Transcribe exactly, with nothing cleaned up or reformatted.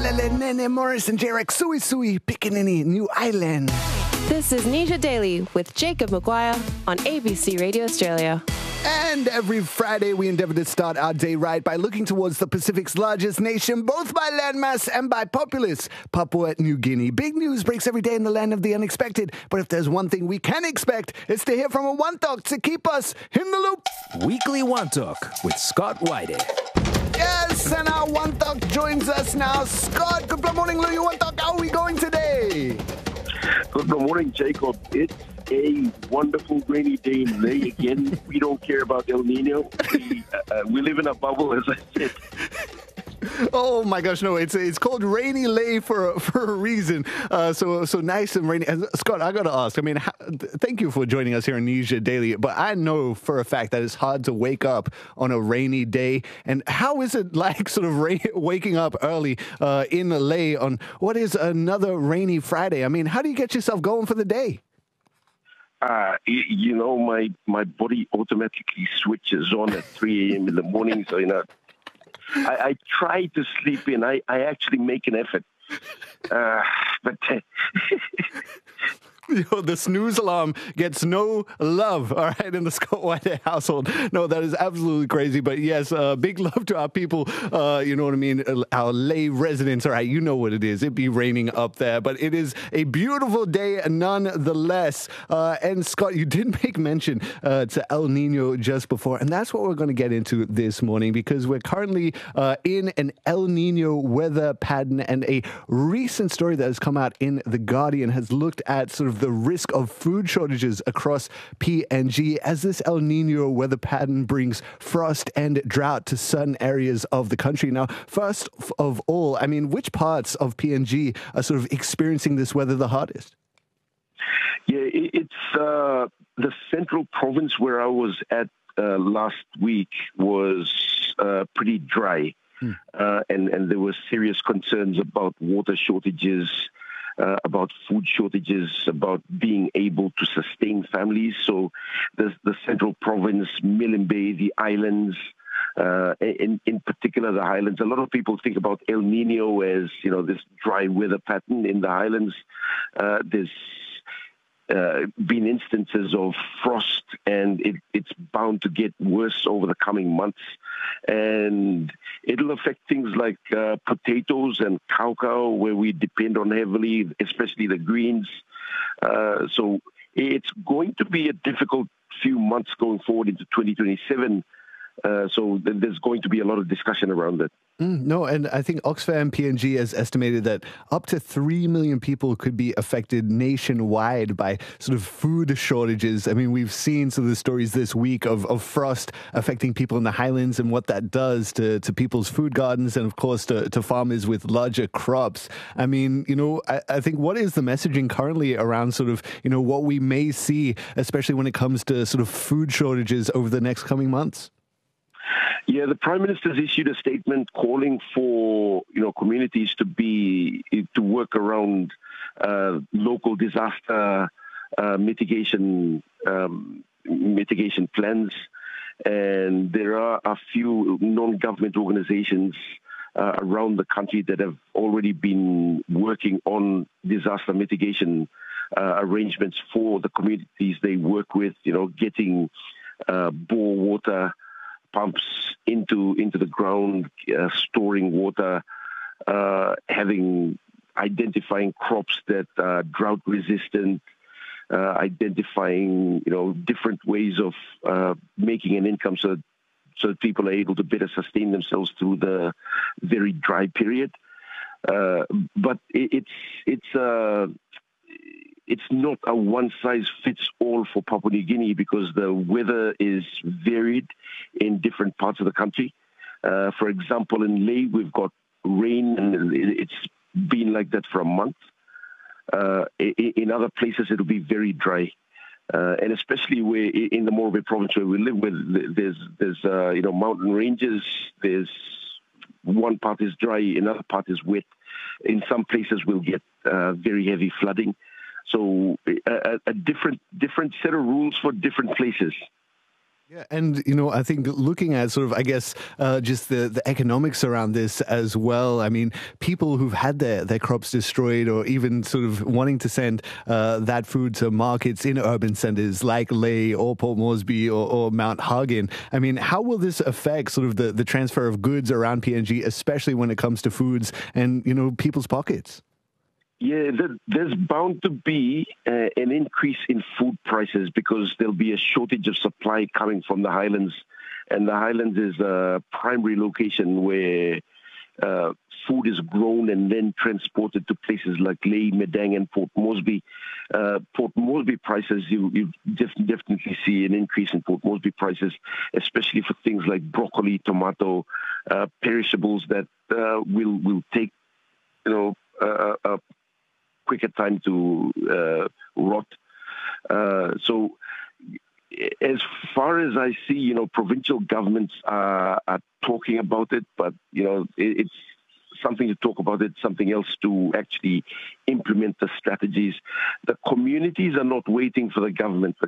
Malele, Nene, Morris, and Jarek, Sui Sui, Pickaninny, New Island. This is Nisha Daily with Jacob Maguire on A B C Radio Australia. And every Friday, we endeavor to start our day right by looking towards the Pacific's largest nation, both by landmass and by populace, Papua New Guinea. Big news breaks every day in the land of the unexpected. But if there's one thing we can expect, it's to hear from a Wantok to keep us in the loop. Weekly Wantok with Scott Whitey. Yes, and our Wantok joins us now. Scott, good morning, Louie Wantok. How are we going today? Good morning, Jacob. It's a wonderful rainy day in May again. We don't care about El Nino. We, uh, we live in a bubble, as I said. Oh my gosh, no, it's it's called Rainy Lay for for a reason. Uh, so so nice and rainy. And Scott, I got to ask, I mean, how, thank you for joining us here on Nisha Daily, but I know for a fact that it's hard to wake up on a rainy day. And how is it like sort of ra- waking up early uh, in the lay on what is another rainy Friday? I mean, how do you get yourself going for the day? Uh, you, you know, my, my body automatically switches on at three a.m. in the morning, so, you know, I, I try to sleep in. I, I actually make an effort. Uh, but uh, Yo, the snooze alarm gets no love, all right, in the Scott White household. No, that is absolutely crazy. But yes, uh, big love to our people, uh, you know what I mean, our lay residents, all right, you know what it is. It be raining up there, but it is a beautiful day nonetheless. Uh, and Scott, you did make mention uh, to El Nino just before, and that's what we're going to get into this morning because we're currently uh, in an El Nino weather pattern, and a recent story that has come out in The Guardian has looked at sort of the risk of food shortages across P N G as this El Nino weather pattern brings frost and drought to certain areas of the country. Now, first of all, I mean, which parts of P N G are sort of experiencing this weather the hardest? Yeah, it's uh, the central province where I was at uh, last week was uh, pretty dry. Hmm. Uh, and, and there were serious concerns about water shortages, Uh, about food shortages, about being able to sustain families. So the, the central province, Milne Bay, the islands, uh, in, in particular the highlands. A lot of people think about El Nino as, you know, this dry weather pattern in the highlands. Uh, there's uh, been instances of frost, and it, it's bound to get worse over the coming months. And it'll affect things like uh, potatoes and cacao, where we depend on heavily, especially the greens. Uh, so it's going to be a difficult few months going forward into twenty twenty-seven. Uh, so th- there's going to be a lot of discussion around it. Mm, no, and I think Oxfam P N G has estimated that up to three million people could be affected nationwide by sort of food shortages. I mean, we've seen some of the stories this week of, of frost affecting people in the highlands and what that does to, to people's food gardens and, of course, to, to farmers with larger crops. I mean, you know, I, I think what is the messaging currently around sort of, you know, what we may see, especially when it comes to sort of food shortages over the next coming months? Yeah, the Prime Minister's issued a statement calling for, you know, communities to be, to work around uh, local disaster uh, mitigation um, mitigation plans. And there are a few non-government organizations uh, around the country that have already been working on disaster mitigation uh, arrangements for the communities they work with, you know, getting uh, bore water pumps into into the ground, uh, storing water, uh, having identifying crops that are drought resistant, uh, identifying you know different ways of uh, making an income so so that people are able to better sustain themselves through the very dry period. Uh, but it, it's it's uh, it's not a one-size-fits-all for Papua New Guinea because the weather is varied in different parts of the country. Uh, for example, in Ley, we've got rain, and it's been like that for a month. Uh, in other places, it'll be very dry. Uh, and especially where in the Morbe province where we live, where there's, there's uh, you know, mountain ranges, there's one part is dry, another part is wet. In some places, we'll get uh, very heavy flooding. So a, a different different set of rules for different places. Yeah, and you know, I think looking at sort of, I guess, uh, just the, the economics around this as well. I mean, people who've had their, their crops destroyed, or even sort of wanting to send uh, that food to markets in urban centres like Lae or Port Moresby or, or Mount Hagen. I mean, how will this affect sort of the, the transfer of goods around P N G, especially when it comes to foods and, you know, people's pockets? Yeah, there's bound to be uh, an increase in food prices because there'll be a shortage of supply coming from the highlands. And the highlands is a primary location where uh, food is grown and then transported to places like Lae, Madang, and Port Moresby. Uh, Port Moresby prices, you, you def- definitely see an increase in Port Moresby prices, especially for things like broccoli, tomato, uh, perishables that uh, will will take, you know, uh, a quicker time to uh, rot. Uh, so as far as I see, you know, provincial governments are, are talking about it, but, you know, it, it's something to talk about it, something else to actually implement the strategies. The communities are not waiting for the government. The